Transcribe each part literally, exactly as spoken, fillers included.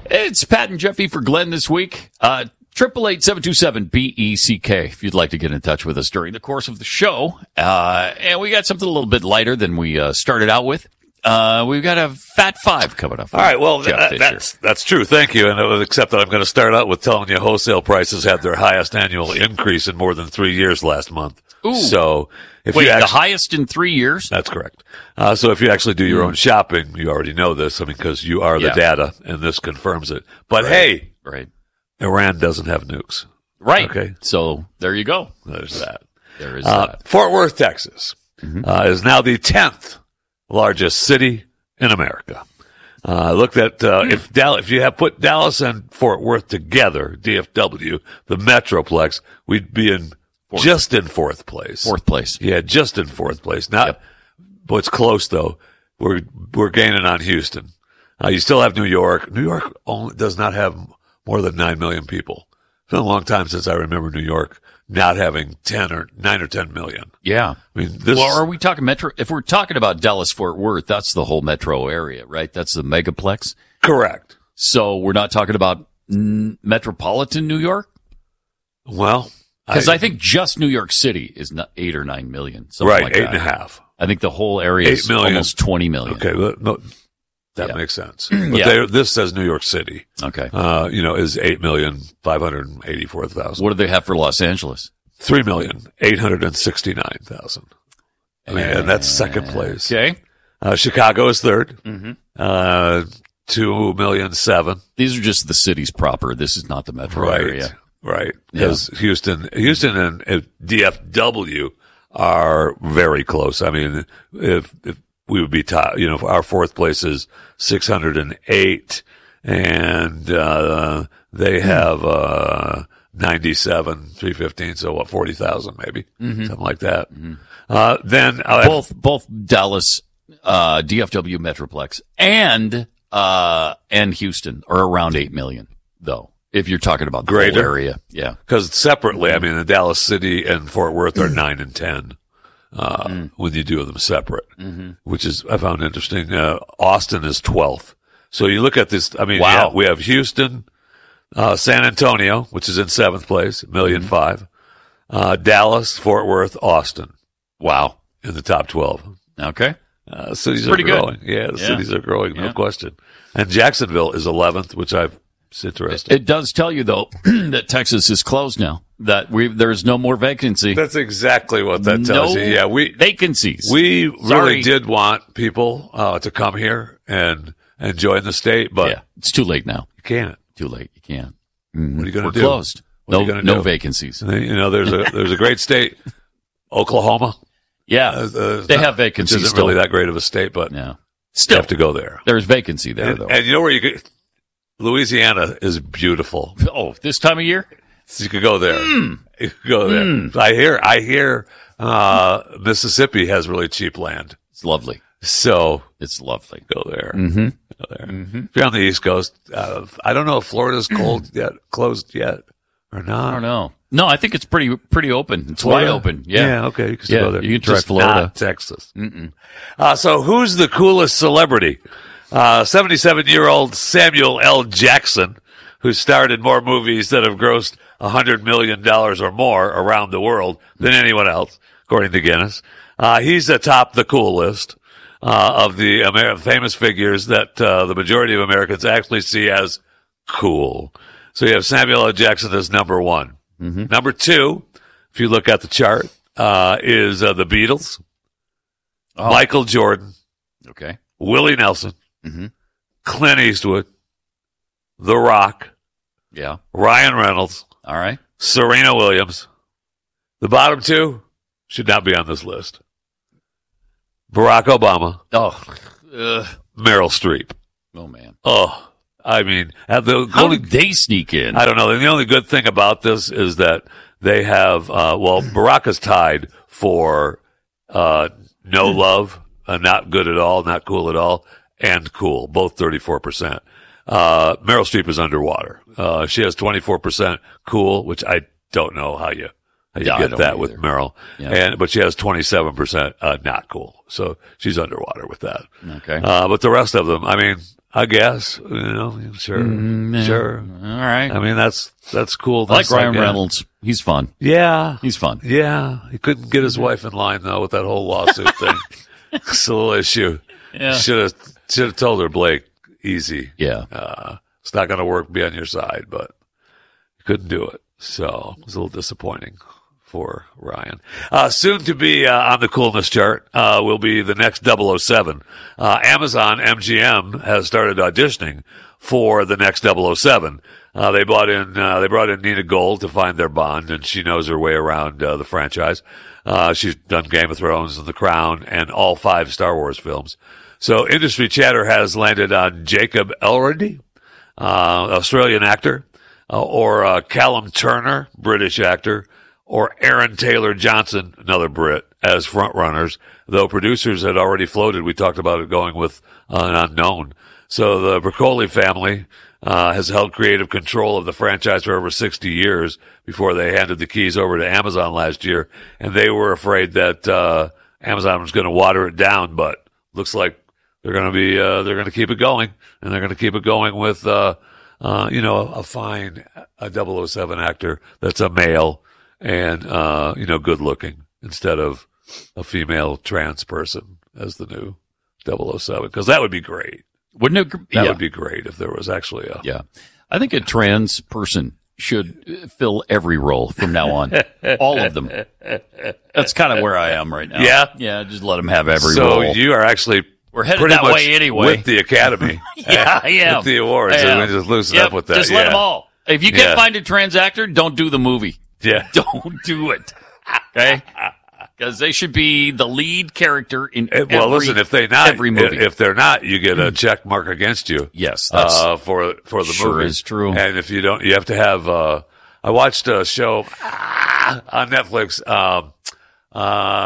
It's Pat and Jeffy for Glenn this week. Uh, Triple eight seven two seven B E C K if you'd like to get in touch with us during the course of the show. Uh, and we got something a little bit lighter than we uh, started out with. Uh, we've got a Fat Five coming up. All right, well, that, that's that's true. Thank you. And except that I'm going to start out with telling you wholesale prices had their highest annual increase in more than three years last month. Ooh. So if Wait, you actually, the highest in three years? That's correct. Uh, so if you actually do your mm. own shopping, you already know this. I mean, because you are the yeah. data, and this confirms it. But right. hey, right. Iran doesn't have nukes. Right. Okay. So there you go. There's that. There is uh, that. Fort Worth, Texas, mm-hmm. uh, is now the tenth largest city in America. I uh, looked at uh, mm. if Dallas, if you have put Dallas and Fort Worth together, D F W, the Metroplex, we'd be in fourth. just in fourth place. Fourth place. Yeah, just in fourth place. Not, yep. but it's close though. We're we're gaining on Houston. Uh, you still have New York. New York only does not have more than nine million people. It's been a long time since I remember New York not having ten or nine or ten million. Yeah. I mean, this. Well, are we talking metro? If we're talking about Dallas Fort Worth, that's the whole metro area, right? That's the megaplex. Correct. So we're not talking about n- metropolitan New York. Well, because I, I think just New York City is not eight or nine million. Right, like eight that. and a half. I think the whole area eight is million. almost twenty million. Okay, well, no, that yeah. makes sense. But yeah. they, this says New York City. Okay. Uh, you know, is eight million five hundred eighty-four thousand. What do they have for Los Angeles? Three million eight hundred sixty-nine thousand. I mean, and that's second place. Okay. Uh, Chicago is third. Mm-hmm. Uh, two million seven. These are just the cities proper. This is not the metro right, area. Right. Because yeah. Houston, Houston and uh, D F W are very close. I mean, if, if we would be top, you know, our fourth place is six hundred eight and, uh, they have, uh, ninety-seven, three fifteen, so what, forty thousand maybe, mm-hmm. something like that. Mm-hmm. Uh, then uh, both, both Dallas, uh, D F W Metroplex and, uh, and Houston are around eight million, though, if you're talking about the greater whole area. Yeah. Because separately, I mean, the Dallas City and Fort Worth are nine and ten, uh, mm. when you do them separate, mm-hmm. which is, I found interesting. Uh, Austin is twelfth. So you look at this, I mean, wow. yeah, we have Houston, Uh, San Antonio, which is in seventh place, a million mm-hmm. five. Uh, Dallas, Fort Worth, Austin. Wow. In the top twelve. Okay. Uh, cities it's are growing. Good. Yeah, the yeah. cities are growing, yeah. no question. And Jacksonville is eleventh, which I've, it's interesting. It, it does tell you, though, that Texas is closed now, that we there's no more vacancy. That's exactly what that tells no you. Yeah, we vacancies. We Sorry. really did want people uh, to come here and, and join the state, but yeah, it's too late now. You can't. Too late. You can't. Mm-hmm. What are you going to We're do? Closed. What no, no do? vacancies. You know, there's a there's a great state, Oklahoma. Yeah, uh, uh, they not, have vacancies. Which isn't still. really that great of a state, but yeah, still you have to go there. There's vacancy there, and, though. And you know where you could? Louisiana is beautiful. Oh, this time of year, so you could go there. Mm. You could go there. Mm. I hear. I hear. Uh, Mississippi has really cheap land. It's lovely. So it's lovely. Go there. Mm-hmm. Go there. Mm-hmm. If you're on the East Coast, uh, I don't know if Florida's cold yet, closed yet, or not. I don't know. No, I think it's pretty pretty open. It's Florida? wide open. Yeah. Yeah. Okay. You can yeah, go there. You can try Just Florida, not Texas. Mm-mm. Uh, so who's the coolest celebrity? Uh, seventy-seven-year-old Samuel L. Jackson, who starred in more movies that have grossed a hundred million dollars or more around the world than anyone else, according to Guinness. Uh, he's atop the cool list. Uh, of the Amer- famous figures that uh, the majority of Americans actually see as cool. So you have Samuel L. Jackson as number one. Mm-hmm. Number two, if you look at the chart, uh, is uh, the Beatles, oh. Michael Jordan, okay, Willie Nelson, mm-hmm. Clint Eastwood, The Rock, yeah, Ryan Reynolds, all right, Serena Williams. The bottom two should not be on this list. Barack Obama. Oh, uh, Meryl Streep. Oh man. Oh, I mean, the how only, did they sneak in? I don't know. And the only good thing about this is that they have. Uh, well, Barack is tied for uh, no love, uh, not good at all, not cool at all, and cool, both thirty-four percent. Uh, Meryl Streep is underwater. Uh, she has twenty-four percent cool, which I don't know how you. You yeah, get that with Meryl, yeah. and but she has twenty-seven percent uh, not cool, so she's underwater with that. Okay, uh, but the rest of them, I mean, I guess. You know, sure, Mm, yeah. sure. All right. I mean, that's that's cool. I like That's Ryan uh, Reynolds. He's fun. Yeah, He's fun. yeah. He couldn't get his wife in line though with that whole lawsuit thing. It's a little issue. Yeah. Should have should have told her, Blake, easy. Yeah. Uh, it's not going to work. Be on your side, but he couldn't do it. So it was a little disappointing for Ryan. Uh, soon to be uh, on the coolness chart uh, will be the next double oh seven. Uh, Amazon M G M has started auditioning for the next double oh seven. Uh, they brought in uh, they brought in Nina Gold to find their Bond, and she knows her way around uh, the franchise. Uh, she's done Game of Thrones and The Crown and all five Star Wars films. So industry chatter has landed on Jacob Elordi, uh, Australian actor, uh, or uh, Callum Turner, British actor, or Aaron Taylor Johnson, another Brit, as frontrunners, though producers had already floated. We talked about it going with uh, an unknown. So the Broccoli family uh, has held creative control of the franchise for over sixty years before they handed the keys over to Amazon last year, and they were afraid that uh, Amazon was going to water it down, but looks like they're going to be uh, they're going to keep it going, and they're going to keep it going with uh, uh, you know a, a fine a double oh seven actor that's a male and uh, you know good looking instead of a female trans person as the new double oh seven, because that would be great. Wouldn't it? That yeah. would be great if there was actually a Yeah. I think a trans person should fill every role from now on. All of them. That's kind of where I am right now. Yeah? Yeah, just let them have every so role. you are actually We're headed pretty that much way anyway. with the Academy. Yeah, I am. With the awards. I am. And we just loosen Yep, up with that. Just yeah. let them all. If you can't Yeah. find a trans actor, don't do the movie. Yeah. Don't do it. Okay? Because they should be the lead character in Eh, every, well, listen, if they not, every movie. if they're not, you get a check mark against you. Yes, that's uh, for for the sure movie. is true. And if you don't, you have to have. Uh, I watched a show ah, on Netflix. Um, uh,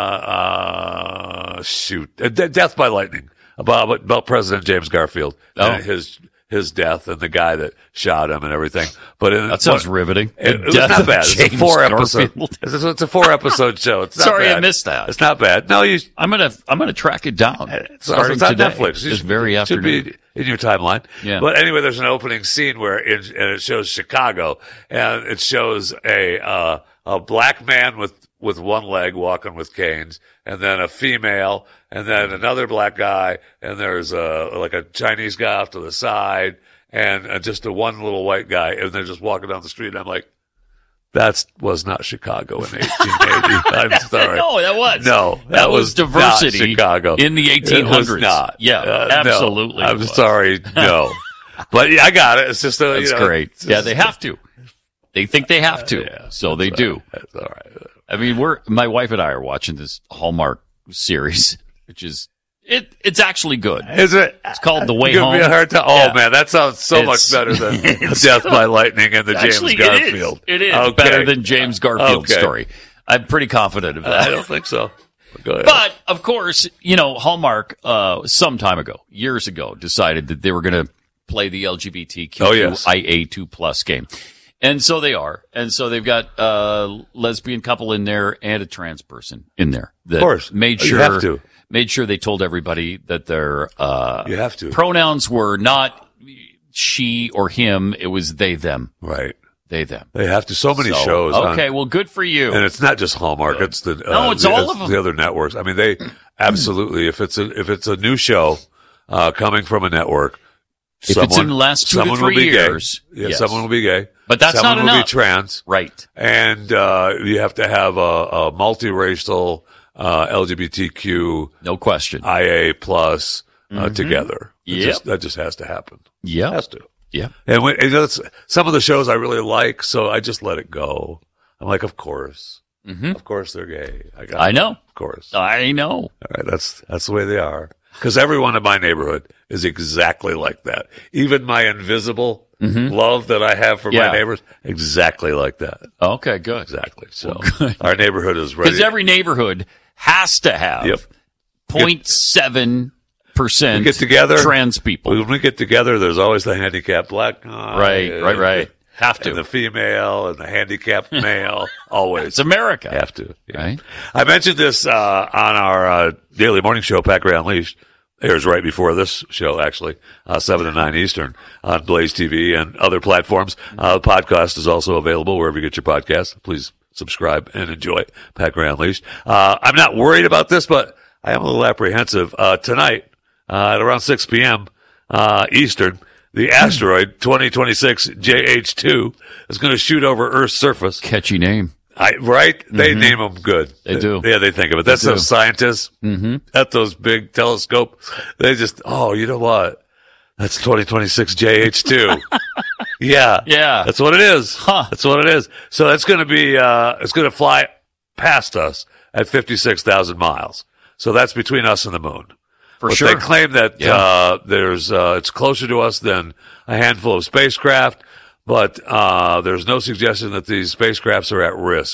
uh, shoot, uh, De- Death by Lightning about about President James Garfield Oh. and his his death and the guy that shot him and everything. But in, that sounds but, riveting. It, it was Death not of bad. It's a James four episode. Garfield. It's a, it's a four episode show. It's not Sorry, bad. I missed that. It's not bad. No, you. I'm gonna I'm gonna track it down. It's, starting it's on today, Netflix. this You should- very it afternoon. Should be in your timeline. Yeah. But anyway, there's an opening scene where it, and it shows Chicago, and it shows a uh, a black man with with one leg walking with canes, and then a female, and then another black guy, and there's a like a Chinese guy off to the side, and uh, just a one little white guy, and they're just walking down the street. And I'm like, that was not Chicago in eighteen eighty. I'm sorry. No, that was No, that, that was, was diversity not Chicago in the eighteen hundreds. It was not. Yeah, Uh, no. absolutely. I'm it was. sorry. No. But yeah, I got it. It's just a, That's you know, great. it's Yeah, just- they have to. They think they have to, Yeah, so they do. That's all right. I mean, we're my wife and I are watching this Hallmark series, which is it. It's actually good. Is it? It's called The Way Give Home. me a hard time. Oh Yeah. man, that sounds so It's- much better than it's- Death by Lightning and the Actually, James Garfield. it is. It is Okay. better than James Garfield's Okay. story. I'm pretty confident of that. I don't think so. Go ahead. But of course, you know, Hallmark, uh, some time ago, years ago, decided that they were going to play the L G B T Q Oh, yes. I A two plus game. And so they are. And so they've got a lesbian couple in there and a trans person in there. That Of course. Made You sure, have to. made sure they told everybody that their, uh, You have to. pronouns were not she or him. It was they, them. Right. They, them. They have to. So many So, shows. on- Okay. Well, good for you. And it's not just Hallmark; it's the uh, No, it's the, all of them. the other networks. I mean, they absolutely. If it's a if it's a new show uh, coming from a network, If it's in the last two to someone three will be years, gay. Yeah, yes. someone will be gay, But that's someone not will enough. be trans, Right. and uh, you have to have a, a multiracial uh, L G B T Q No question. I A plus uh, together. It Yep. just, that just has to happen. Yeah. Has to. Yeah. And, when, and that's, some of the shows I really like, so I just let it go. I'm like, of course, Mhm. of course they're gay. I got I it. know. Of course. I know. All right, that's that's the way they are. Because everyone in my neighborhood is exactly like that. Even my invisible love that I have for Mm-hmm. Yeah. my neighbors, exactly like that. Okay, good. Exactly. So good. our neighborhood is ready. Because every neighborhood has to have Yep. zero point seven percent We get together. trans people. when we get together, there's always the handicapped black guy, Right, right, right. Have and to. the female and the handicapped male. Always It's America. have to. Yeah. Right? I mentioned this uh, on our uh, daily morning show, Pat Gray Unleashed. airs right before this show, actually, uh, seven to nine Eastern on Blaze T V and other platforms. Uh, the podcast is also available wherever you get your podcasts. Please subscribe and enjoy Pat Gray Unleashed. Uh, I'm not worried about this, but I am a little apprehensive. Uh, tonight, uh, at around six p.m. Uh, Eastern, the asteroid twenty twenty-six J H two is going to shoot over Earth's surface. Catchy name. I, right? They Mm-hmm. name them good. They do. Yeah, they think of it. That's They do. those scientists Mm-hmm. at those big telescopes. They just, oh, you know what? That's twenty twenty-six J H two. Yeah. Yeah. That's what it is. Huh. That's what it is. So that's going to be, uh, it's going to fly past us at fifty-six thousand miles. So that's between us and the moon. For But sure. they claim that, Yeah. uh, there's, uh, it's closer to us than a handful of spacecraft, but, uh, there's no suggestion that these spacecrafts are at risk.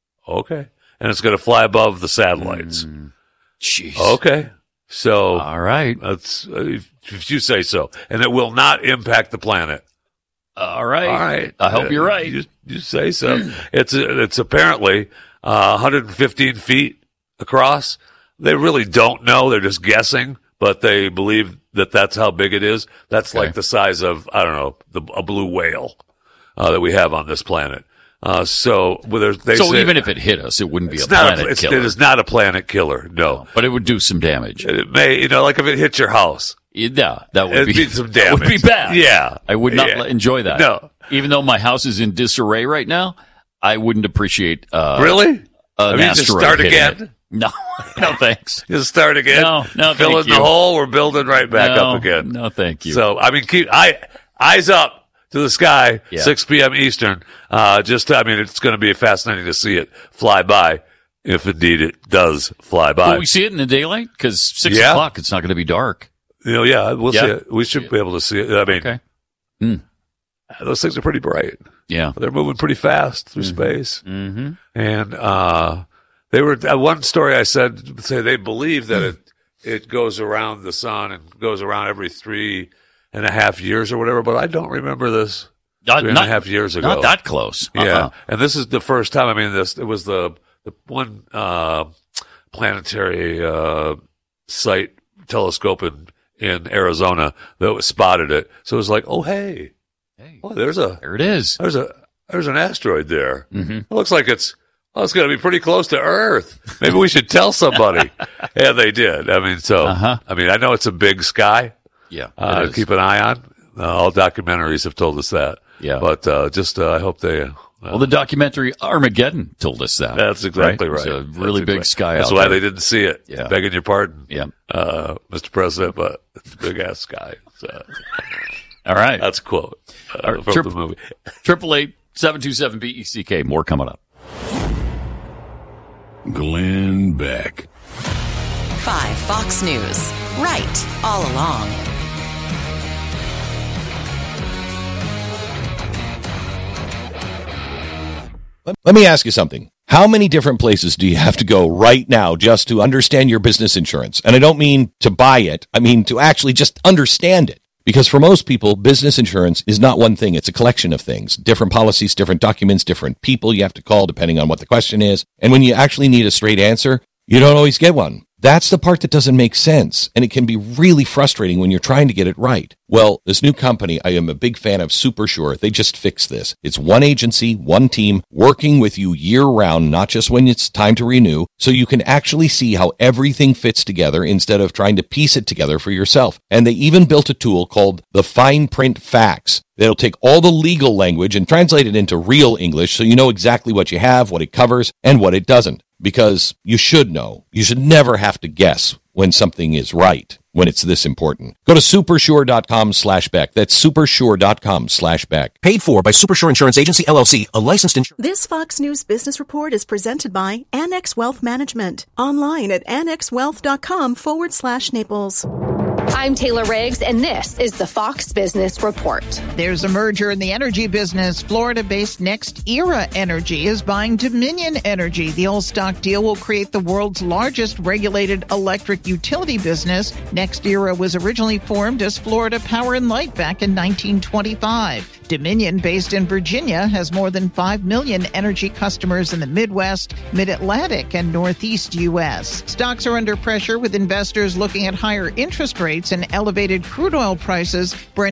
Okay. And it's going to fly above the satellites. Mm. Jeez. Okay. So All right. that's, uh, if, if you say so. And it will not impact the planet. All right. All right. I hope you're right. You, you say so. it's, it's apparently, uh, one hundred fifteen feet across. They really don't know. They're just guessing, but they believe that that's how big it is. That's Okay. like the size of, I don't know, the, a blue whale, uh, that we have on this planet. Uh, so, well, there's- they So say, even if it hit us, it wouldn't be a it's not planet a, it's, killer. it is not a planet killer. No. But it would do some damage. It may, you know, like if it hit your house. Yeah, that would It'd be, be some that would be damage. bad. Yeah. I would not Yeah. l- enjoy that. No. Even though my house is in disarray right now, I wouldn't appreciate uh, Really? an I mean, just asteroid start hitting again? it. No, no thanks. Just start again. No, no, Fill thank in the you. hole. We're building right back no, up again. No, thank you. So, I mean, keep I, eyes up to the sky, Yeah. six p.m. Eastern. Uh, just, I mean, it's going to be fascinating to see it fly by, if indeed it does fly by. Will we see it in the daylight? Because six Yeah. o'clock, it's not going to be dark. You know, yeah, we'll Yeah. see it. We should be able to see it. I mean, Okay. Mm. those things are pretty bright. Yeah. They're moving pretty fast through space. Mm-hmm. And uh, they were uh, one story I said say they believe that it it goes around the sun and goes around every three and a half years or whatever. But I don't remember this Not, three and not, a half years ago. not that close. Uh-uh. Yeah, and this is the first time. I mean, this it was the the one uh, planetary uh, site telescope in in Arizona that spotted it. So it was like, oh hey, Hey, oh, there's a there it is. there's a there's an asteroid there. Mm-hmm. It looks like it's oh, it's going to be pretty close to Earth. Maybe we should tell somebody. Yeah, they did. I mean, so Uh-huh. I mean, I know it's a big sky. Yeah. Uh, it is. keep an eye on. Uh, all documentaries have told us that. Yeah. But uh, just uh, I hope they. Uh, Well, the documentary Armageddon told us that. that's exactly right. It's a really That's big exact- sky That's out why there. they didn't see it. Yeah. Begging your pardon, Yeah. uh, Mister President, but it's a big ass sky. So All right. that's a quote uh, All right, from trip- the movie. Triple eight seven two seven B E C K. More coming up. Glenn Beck. five Fox News. Right all along. Let me ask you something. How many different places do you have to go right now just to understand your business insurance? And I don't mean to buy it. I mean to actually just understand it. Because for most people, business insurance is not one thing. It's a collection of things. Different policies, different documents, different people you have to call depending on what the question is. And when you actually need a straight answer, you don't always get one. That's the part that doesn't make sense, and it can be really frustrating when you're trying to get it right. Well, this new company, I am a big fan of SuperSure. They just fixed this. It's one agency, one team, working with you year-round, not just when it's time to renew, so you can actually see how everything fits together instead of trying to piece it together for yourself. And they even built a tool called the Fine Print Facts. They'll take all the legal language and translate it into real English so you know exactly what you have, what it covers, and what it doesn't. Because you should know. You should never have to guess when something is right, when it's this important. Go to supersure.com slash Beck. That's supersure.com slash Beck. Paid for by Supersure Insurance Agency, L L C, a licensed insurance. This Fox News business report is presented by Annex Wealth Management. Online at annexwealth.com forward slash Naples. I'm Taylor Riggs, and this is the Fox Business Report. There's a merger in the energy business. Florida-based NextEra Energy is buying Dominion Energy. The all-stock deal will create the world's largest regulated electric utility business. NextEra was originally formed as Florida Power and Light back in nineteen twenty-five. Dominion, based in Virginia, has more than five million energy customers in the Midwest, Mid-Atlantic, and Northeast U S. Stocks are under pressure with investors looking at higher interest rates and elevated crude oil prices. Brent